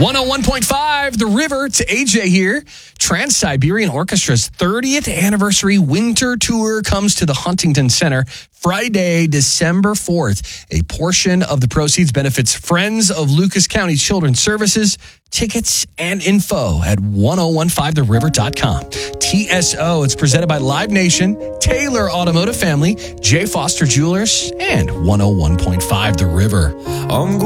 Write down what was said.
101.5 The River. It's AJ here. Trans-Siberian Orchestra's 30th anniversary winter tour comes to the Huntington Center Friday, December 4th. A portion of the proceeds benefits Friends of Lucas County Children's Services. Tickets and info at 1015theriver.com. TSO, it's presented by Live Nation, Taylor Automotive Family, J. Foster Jewelers, and 101.5 The River.